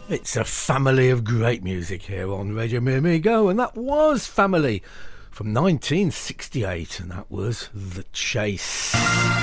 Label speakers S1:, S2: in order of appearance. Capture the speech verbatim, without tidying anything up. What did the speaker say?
S1: It's a family of great music here on Radio Me Me Go, and that was Family from nineteen sixty-eight, and that was The Chase.